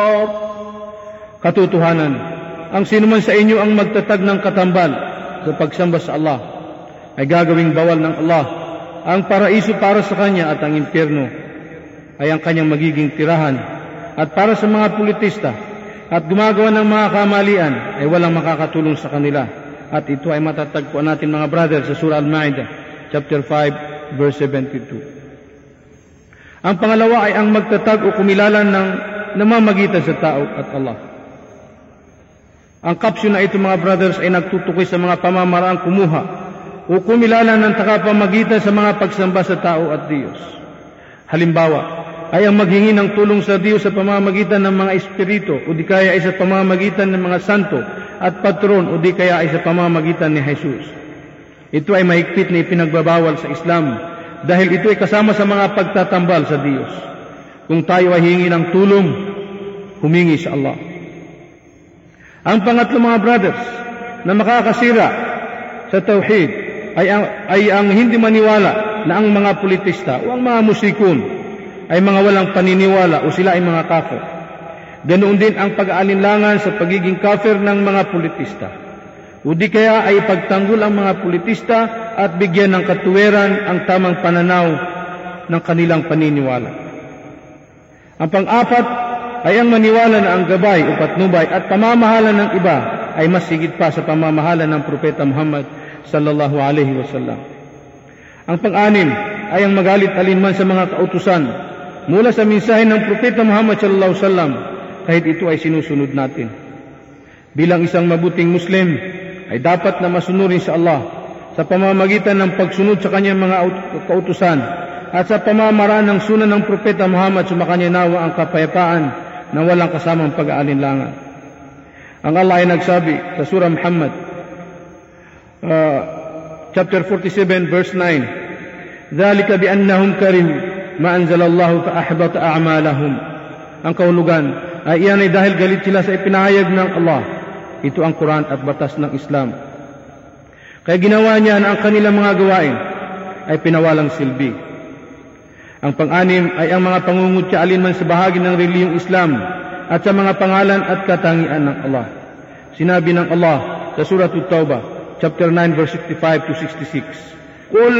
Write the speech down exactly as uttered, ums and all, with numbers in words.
Katotohanan, ang sinuman sa inyo ang magtatag ng katambal sa pagsamba sa Allah ay gagawing bawal ng Allah ang paraiso para sa kanya at ang impyerno ay ang kanyang magiging tirahan. At para sa mga politista at gumagawa ng mga kamalian ay walang makakatulong sa kanila. At ito ay matatagpuan natin mga brother sa Surah Al-Ma'idah chapter five verse seventy-two. Ang pangalawa ay ang magtatag o kumilalan ng namamagitan sa tao at Allah. Ang kapsyon na ito mga brothers ay nagtutukoy sa mga pamamaraang kumuha o kumilala ng takapamagitan sa mga pagsamba sa tao at Diyos. Halimbawa, ay ang maghingi ng tulong sa Diyos sa pamamagitan ng mga espiritu o di kaya ay sa pamamagitan ng mga santo at patron o di kaya ay sa pamamagitan ni Jesus. Ito ay mahigpit na ipinagbabawal sa Islam dahil ito ay kasama sa mga pagtatambal sa Diyos. Kung tayo ay hingi ng tulong, humingi sa Allah. Ang pangatlo mga brothers na makakasira sa tauhid ay ang, ay ang hindi maniwala na ang mga politista o ang mga musikon ay mga walang paniniwala o sila ay mga kafir. Ganoon din ang pag-aalinlangan sa pagiging kafir ng mga politista. O di kaya ay pagtanggol ang mga politista at bigyan ng katuwiran ang tamang pananaw ng kanilang paniniwala. Ang pang-apat ay ang maniwala na ang gabay o patnubay at pamamahala ng iba ay mas higit pa sa pamamahala ng Propeta Muhammad sallallahu alaihi wasallam. Ang pang-anim ay ang magalit alinman sa mga kautusan mula sa mensahe ng Propeta Muhammad sallallahu alaihi wasallam kahit ito ay sinusunod natin. Bilang isang mabuting Muslim ay dapat na masunurin sa Allah sa pamamagitan ng pagsunod sa kanyang mga kautusan at sa pamamaraan ng sunan ng Propeta Muhammad sumakanya nawa ang kapayapaan na walang kasamang pag-aalinlangan. Ang Allah ay nagsabi sa Surah Muhammad uh, chapter forty-seven verse nine, "Dhalika bi'annahum karihu ma anzalallahu fa ahbata a'malahum." Ang kahulugan ay iyan ay dahil galit sila sa ipinahayag ng Allah. Ito ang Quran at batas ng Islam. Kaya ginawa niya na ang kanilang mga gawain ay pinawalang silbi. Ang pang-anim ay ang mga pangungutya alinman sa bahagi ng relihiyong Islam at sa mga pangalan at katangian ng Allah. Sinabi ng Allah sa Surah At-Tawbah chapter nine verse sixty-five to sixty-six, "Qul